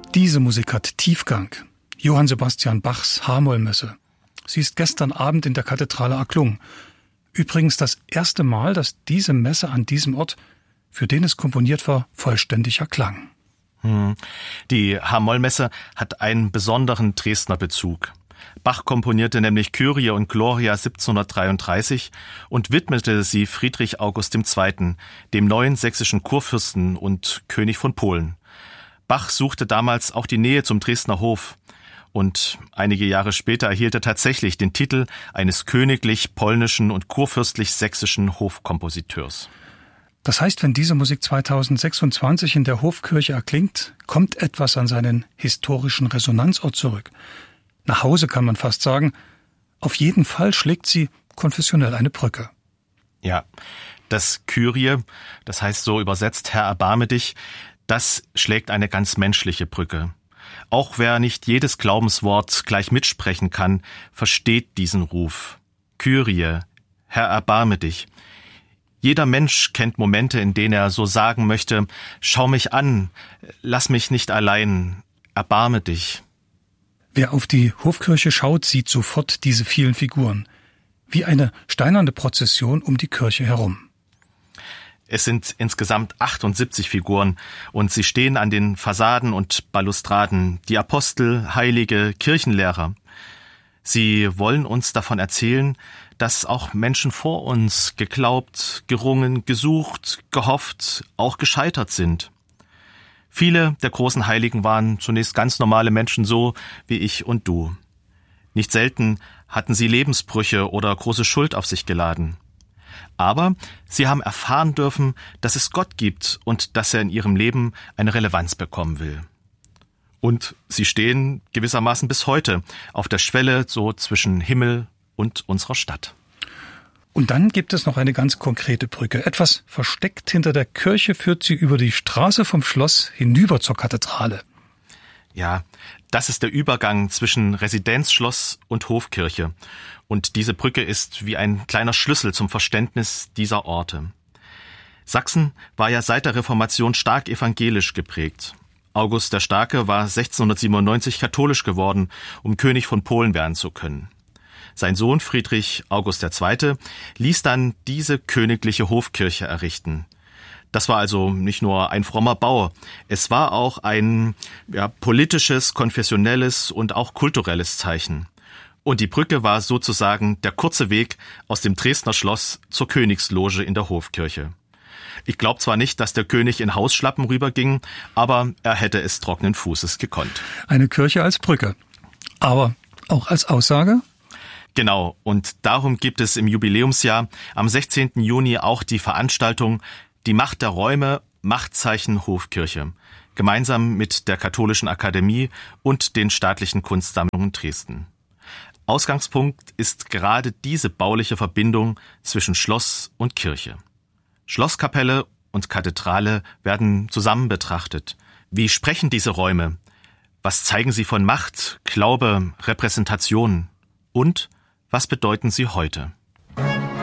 Diese Musik hat Tiefgang. Johann Sebastian Bachs H-Moll-Messe. Sie ist gestern Abend in der Kathedrale erklungen. Übrigens das erste Mal, dass diese Messe an diesem Ort, für den es komponiert war, vollständig erklang. Die H-Moll-Messe hat einen besonderen Dresdner Bezug. Bach komponierte nämlich Kyrie und Gloria 1733 und widmete sie Friedrich August II., dem neuen sächsischen Kurfürsten und König von Polen. Bach suchte damals auch die Nähe zum Dresdner Hof. Und einige Jahre später erhielt er tatsächlich den Titel eines königlich-polnischen und kurfürstlich-sächsischen Hofkompositeurs. Das heißt, wenn diese Musik 2026 in der Hofkirche erklingt, kommt etwas an seinen historischen Resonanzort zurück. Nach Hause kann man fast sagen, auf jeden Fall schlägt sie konfessionell eine Brücke. Ja, das Kyrie, das heißt so übersetzt, Herr, erbarme dich, das schlägt eine ganz menschliche Brücke. Auch wer nicht jedes Glaubenswort gleich mitsprechen kann, versteht diesen Ruf. Kyrie, Herr, erbarme dich. Jeder Mensch kennt Momente, in denen er so sagen möchte, schau mich an, lass mich nicht allein, erbarme dich. Wer auf die Hofkirche schaut, sieht sofort diese vielen Figuren. Wie eine steinerne Prozession um die Kirche herum. Es sind insgesamt 78 Figuren und sie stehen an den Fassaden und Balustraden, die Apostel, Heilige, Kirchenlehrer. Sie wollen uns davon erzählen, dass auch Menschen vor uns geglaubt, gerungen, gesucht, gehofft, auch gescheitert sind. Viele der großen Heiligen waren zunächst ganz normale Menschen, so wie ich und du. Nicht selten hatten sie Lebensbrüche oder große Schuld auf sich geladen. Aber sie haben erfahren dürfen, dass es Gott gibt und dass er in ihrem Leben eine Relevanz bekommen will. Und sie stehen gewissermaßen bis heute auf der Schwelle so zwischen Himmel und unserer Stadt. Und dann gibt es noch eine ganz konkrete Brücke. Etwas versteckt hinter der Kirche führt sie über die Straße vom Schloss hinüber zur Kathedrale. Ja, das ist der Übergang zwischen Residenzschloss und Hofkirche. Und diese Brücke ist wie ein kleiner Schlüssel zum Verständnis dieser Orte. Sachsen war ja seit der Reformation stark evangelisch geprägt. August der Starke war 1697 katholisch geworden, um König von Polen werden zu können. Sein Sohn Friedrich August II. Ließ dann diese königliche Hofkirche errichten. Das war also nicht nur ein frommer Bau, es war auch ein politisches, konfessionelles und auch kulturelles Zeichen. Und die Brücke war sozusagen der kurze Weg aus dem Dresdner Schloss zur Königsloge in der Hofkirche. Ich glaube zwar nicht, dass der König in Hausschlappen rüberging, aber er hätte es trockenen Fußes gekonnt. Eine Kirche als Brücke, aber auch als Aussage? Genau, und darum gibt es im Jubiläumsjahr am 16. Juni auch die Veranstaltung Die Macht der Räume, Machtzeichen Hofkirche, gemeinsam mit der Katholischen Akademie und den Staatlichen Kunstsammlungen Dresden. Ausgangspunkt ist gerade diese bauliche Verbindung zwischen Schloss und Kirche. Schlosskapelle und Kathedrale werden zusammen betrachtet. Wie sprechen diese Räume? Was zeigen sie von Macht, Glaube, Repräsentation? Und was bedeuten sie heute?